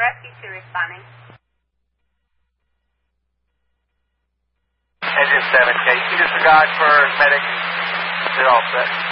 Rescue 2 responding. Engine 7, Kate. You disregard for medic. You're all set.